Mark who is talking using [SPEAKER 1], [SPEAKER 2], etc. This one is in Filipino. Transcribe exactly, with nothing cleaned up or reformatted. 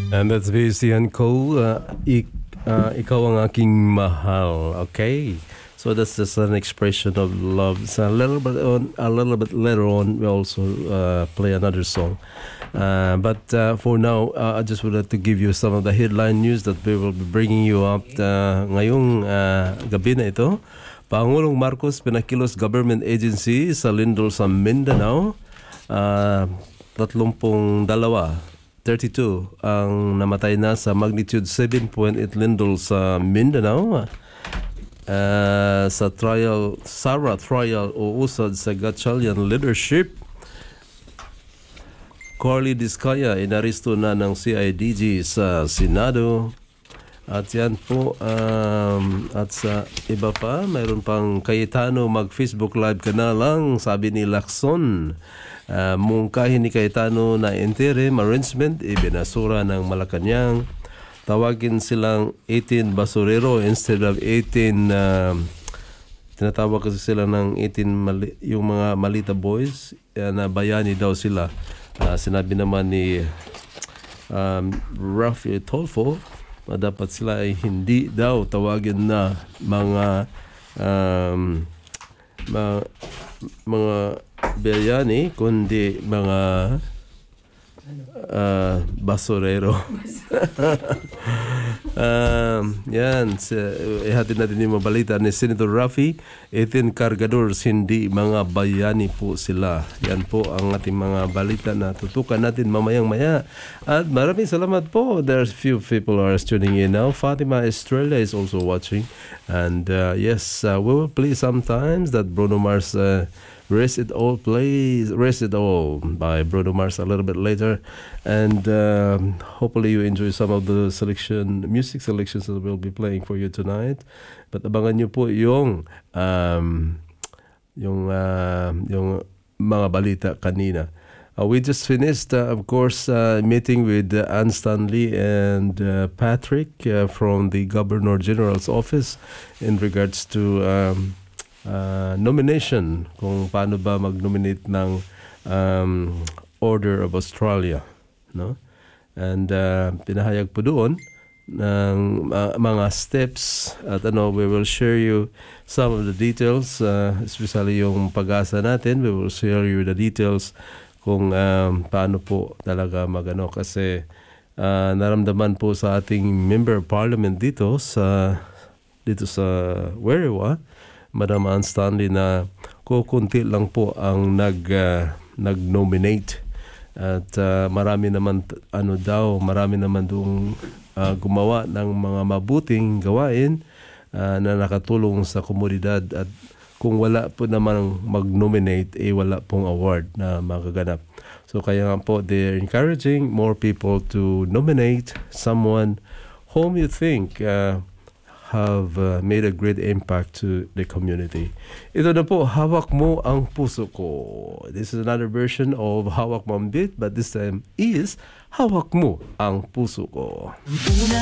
[SPEAKER 1] And that's V C and Co. Uh, ik, uh, ikaw ang aking mahal. Okay. So that's just an expression of love. So a little bit on, a little bit later on, we also uh, play another song. Uh, but uh, for now, uh, I just wanted to give you some of the headline news that we will be bringing you up uh, ngayong uh, gabi na ito. Pangulong Marcos pinakilos government agency sa lindol sa Mindanao. Uh, tatlumpung dalawa, thirty-two, ang namatay na sa magnitude seven point eight lindol sa Mindanao. Uh, sa trial, Sara trial o usad sa Gatchalian leadership. Corley Diskaya inaresto na ng C I D G sa Senado. At yan po, um, at sa iba pa, mayroon pang Cayetano mag-Facebook live ka na lang, sabi ni Lacson. Uh, mungkahin ni Cayetano na interim arrangement, ibinasura ng Malacanang. Tawagin silang eighteen basurero instead of eighteen, uh, tinatawag kasi sila ng eighteen, mali, yung mga Malita boys, uh, na bayani daw sila. Uh, sinabi naman ni um, Rafi Tolfo, na dapat sila ay hindi daw tawagin na mga um, mga, mga bayani, kundi mga uh, basurero. um, yan, ihatid natin yung mabalita ni Senator Rafi. eighteen cargadors, hindi mga bayani po sila. Yan po ang ating mga balita na tutukan natin mamayang maya. At maraming salamat po. There's few people are tuning in now. Fatima Estrella is also watching. And uh, yes, uh, we will play sometimes that Bruno Mars uh, Rest It All plays Rest It All by Bruno Mars a little bit later. And uh, hopefully you enjoy some of the selection music selections that we'll be playing for you tonight. But abangan nyo po yung um, yung uh, yung mga balita kanina. Uh, we just finished, uh, of course, uh, meeting with uh, Anne Stanley and uh, Patrick uh, from the Governor General's office in regards to um, Uh, nomination, kung paano ba mag-nominate ng um, Order of Australia, no? And uh, pinahayag po doon ng uh, mga steps at ano, we will share you some of the details, uh, especially yung pag-asa natin. We will share you the details kung um, paano po talaga magano, kasi uh, naramdaman po sa ating member of parliament dito sa dito sa Wiriwa, Madam Anne Stanley, na kukunti lang po ang nag uh, nag-nominate at uh, marami naman ano daw marami naman doong uh, gumawa ng mga mabuting gawain uh, na nakatulong sa komunidad, at kung wala po naman mag-nominate, eh wala pong award na magaganap. So kaya nga po, they're encouraging more people to nominate someone whom you think uh, have uh, made a great impact to the community. Ito na po, Hawak Mo Ang Puso Ko. This is another version of Hawak Mo Ang Beat, but this time is Hawak Mo Ang Puso Ko.